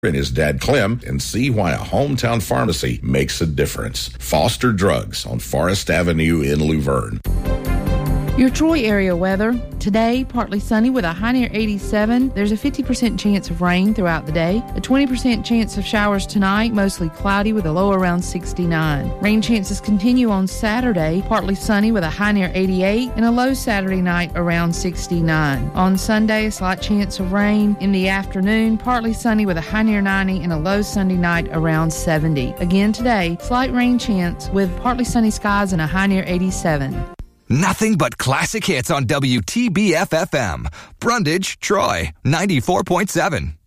and his dad Clem and see why a hometown pharmacy makes a difference. Foster Drugs on Forest Avenue in Luverne. Your Troy area weather. Today, partly sunny with a high near 87. There's a 50% chance of rain throughout the day. A 20% chance of showers tonight, mostly cloudy with a low around 69. Rain chances continue on Saturday, partly sunny with a high near 88 and a low Saturday night around 69. On Sunday, a slight chance of rain in the afternoon, partly sunny with a high near 90 and a low Sunday night around 70. Again today, slight rain chance with partly sunny skies and a high near 87. Nothing but classic hits on WTBF-FM. Brundage, Troy, 94.7.